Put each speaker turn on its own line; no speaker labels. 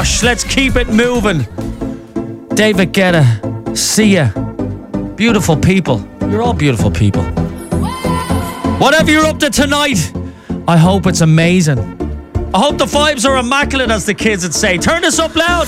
Rush, let's keep it moving. David Guetta, Sia. Beautiful people. You're all beautiful people. Whatever you're up to tonight, I hope it's amazing. I hope the vibes are immaculate, as the kids would say. Turn this up loud.